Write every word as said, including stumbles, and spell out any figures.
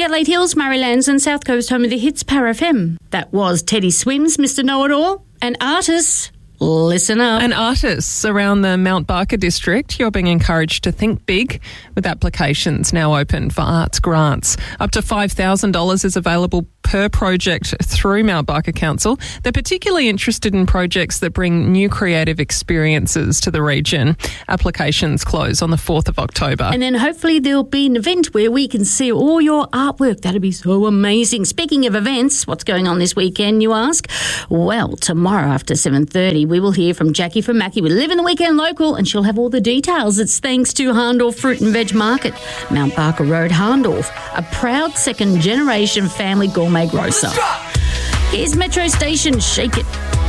Adelaide Hills, Murraylands and South Coast home of the hits, Power F M. That was Teddy Swims, Mister Know-It-All, and artists. Listen up. And artists around the Mount Barker district, you're being encouraged to think big with applications now open for arts grants. Up to five thousand dollars is available per project through Mount Barker Council. They're particularly interested in projects that bring new creative experiences to the region. Applications close on the fourth of October. And then hopefully there'll be an event where we can see all your artwork. That'd be so amazing. Speaking of events, what's going on this weekend, you ask? Well, tomorrow after seven thirty, we will hear from Jackie from Mackie. We live in the weekend local and she'll have all the details. It's thanks to Harndorf Fruit and Veg Market, Mount Barker Road, Harndorf, a proud second generation family gourmet grocer. Here's Metro Station, Shake It.